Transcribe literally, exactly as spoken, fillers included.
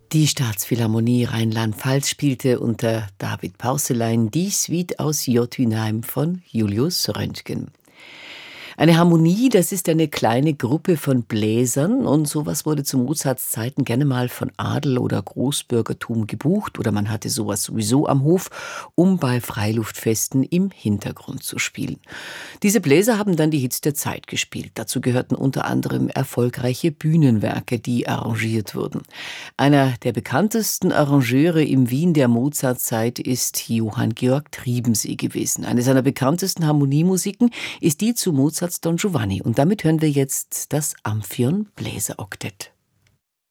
Die Staatsphilharmonie Rheinland-Pfalz spielte unter David Pauselein die Suite aus Jotunheim von Julius Röntgen. Eine Harmonie, das ist eine kleine Gruppe von Bläsern und sowas wurde zu Mozarts Zeiten gerne mal von Adel oder Großbürgertum gebucht oder man hatte sowas sowieso am Hof, um bei Freiluftfesten im Hintergrund zu spielen. Diese Bläser haben dann die Hits der Zeit gespielt. Dazu gehörten unter anderem erfolgreiche Bühnenwerke, die arrangiert wurden. Einer der bekanntesten Arrangeure im Wien der Mozartzeit ist Johann Georg Triebensee gewesen. Eine seiner bekanntesten Harmoniemusiken ist die zu Mozarts Don Giovanni. Und damit hören wir jetzt das Amphion Bläseroktett.